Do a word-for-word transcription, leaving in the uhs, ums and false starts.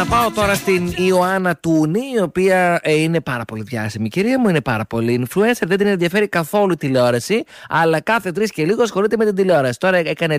να πάω τώρα στην Ιωάννα Τούνη, η οποία ε, είναι πάρα πολύ διάσημη. Κυρία μου, είναι πάρα πολύ influencer, δεν την ενδιαφέρει καθόλου η τηλεόραση, αλλά κάθε τρεις και λίγο ασχολείται με την τηλεόραση. Τώρα έκανε